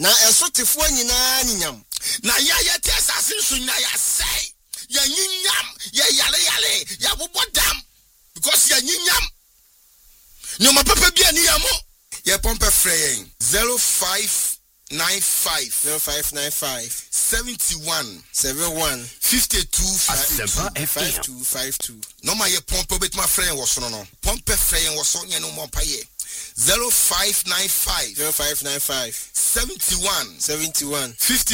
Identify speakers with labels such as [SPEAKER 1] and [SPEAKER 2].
[SPEAKER 1] na esotifo nyina nyinyam
[SPEAKER 2] na ya te asase so nyina ya sei ya nyinyam ya yale ya bobodam because ya nyinyam no ma papa bia ni yamo
[SPEAKER 1] ya pompe freyen
[SPEAKER 2] 0595 71
[SPEAKER 1] 52
[SPEAKER 2] no ma ye pompe bet ma freyen wo so no pompe freyen wo so nye no mo paye 0595
[SPEAKER 1] 71
[SPEAKER 2] 51 50